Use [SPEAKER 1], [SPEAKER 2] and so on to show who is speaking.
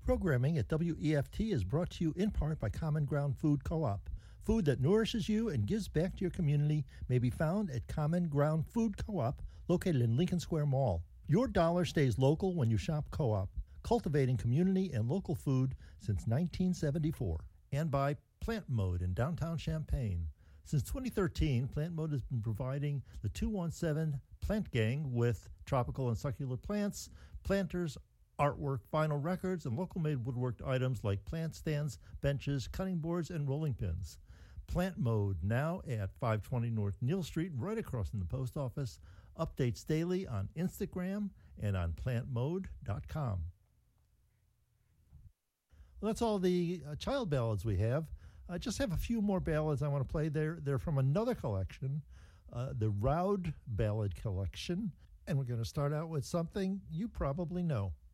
[SPEAKER 1] Programming at WEFT is brought to you in part by Common Ground Food Co-op. Food that nourishes you and gives back to your community may be found at Common Ground Food Co-op, located in Lincoln Square Mall. Your dollar stays local when you shop Co-op, cultivating community and local food since 1974. And by Plant Mode in downtown Champaign. Since 2013, Plant Mode has been providing the 217 Plant Gang with tropical and succulent plants, planters, artwork, vinyl records, and local-made woodworked items like plant stands, benches, cutting boards, and rolling pins. Plant Mode, now at 520 North Neal Street, right across from the post office. Updates daily on Instagram and on plantmode.com. Well, that's all the child ballads we have. I just have a few more ballads I want to play. They're from another collection, the Roud Ballad Collection, and we're going to start out with something you probably know.